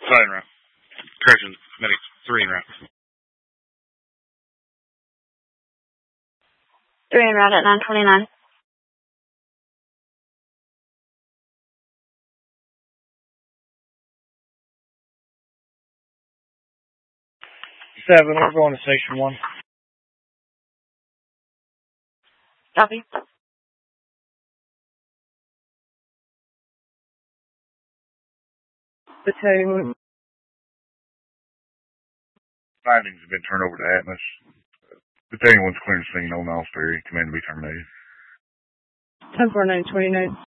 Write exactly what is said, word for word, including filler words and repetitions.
Five route. Correction, medics, three en route. Three en route at nine twenty-nine. Seven, we're going to station one. Copy. Battalion. Findings have been turned over to Atmos. Battalion one's clearing scene on Osprey. Command to be terminated. ten four nine twenty-nine.